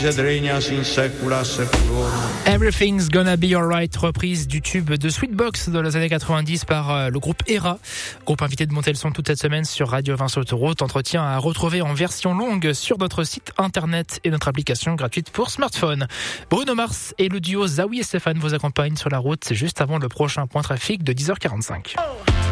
et regnas in saecula saeculorum. Everything's Gonna Be Alright, reprise du tube de Sweetbox dans les années 90 par le groupe ERA. Groupe invité de monter le son toute cette semaine sur Radio 20 sur Autoroute. Entretien à retrouver en version longue sur notre site internet et notre application gratuite pour smartphone. Bruno Mars et le duo Zawi et Stéphane vous accompagnent sur la route. C'est juste avant le prochain point trafic de 10h45.